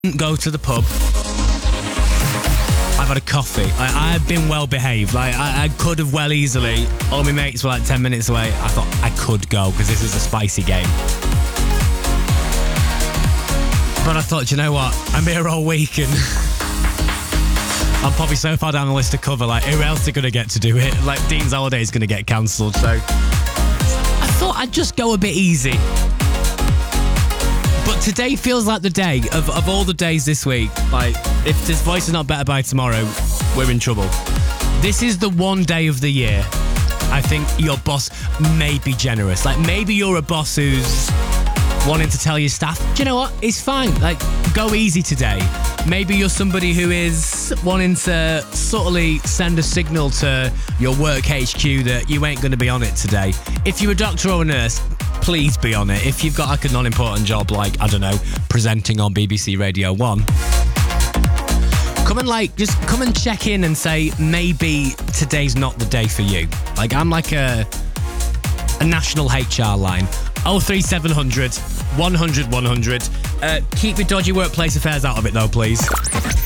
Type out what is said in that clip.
go to the pub. I've had a coffee. I've been well behaved. I could have well easily. All my mates were like 10 minutes away. I thought I could go because this is a spicy game. But I thought, you know what? I'm here all week and I'm probably so far down the list to cover. Like, who else are going to get to do it? Like, Dean's holiday is going to get cancelled. So I thought I'd just go a bit easy. But today feels like the day of all the days this week. Like, if this voice is not better by tomorrow, we're in trouble. This is the one day of the year I think your boss may be generous. Like, maybe you're a boss who's wanting to tell your staff, do you know what? It's fine. Like, go easy today. Maybe you're somebody who is wanting to subtly send a signal to your work HQ that you ain't going to be on it today. If you're a doctor or a nurse, please be on it. If you've got like a non-important job like, I don't know, presenting on BBC Radio 1, just come and check in and say, maybe today's not the day for you. Like, I'm like a national HR line. 03700 100 100. Keep your dodgy workplace affairs out of it though, please.